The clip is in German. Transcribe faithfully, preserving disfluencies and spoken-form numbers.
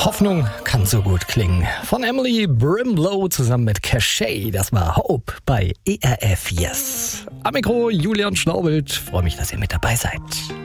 Hoffnung kann so gut klingen. Von Emily Brimlow zusammen mit Cachet. Das war Hope bei E R F Yes. Am Mikro Julian Schnaubelt. Freue mich, dass ihr mit dabei seid.